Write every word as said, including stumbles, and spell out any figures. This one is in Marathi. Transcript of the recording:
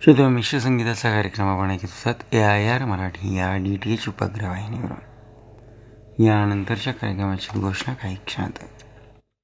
श्रोते, मिश्र संगीताचा कार्यक्रम आपण ऐकत असतात ए आय आर मराठी या डी टी एच उपग्रह वाहिनीवरून. यानंतरच्या कार्यक्रमाची घोषणा काही क्षणात.